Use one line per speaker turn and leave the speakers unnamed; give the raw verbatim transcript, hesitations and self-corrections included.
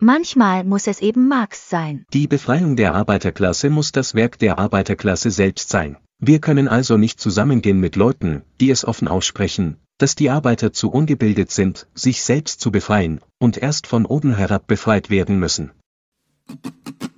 Manchmal muss es eben Marx sein.
Die Befreiung der Arbeiterklasse muss das Werk der Arbeiterklasse selbst sein. Wir können also nicht zusammengehen mit Leuten, die es offen aussprechen, dass die Arbeiter zu ungebildet sind, sich selbst zu befreien, und erst von oben herab befreit werden müssen.